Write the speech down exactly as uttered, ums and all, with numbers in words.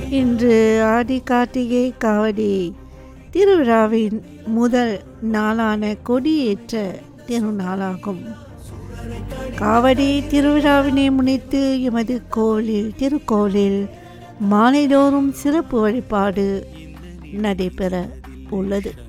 இன்று ஆடி கார்த்திகை காவடி திருவிழாவின் முதல் நாளான கொடியேற்ற திருநாளாகும். காவடி திருவிழாவினை முன்னிட்டு எமது கோவிலில் திருக்கோவிலில் மாலைதோறும் சிறப்பு வழிபாடு நடைபெற உள்ளது.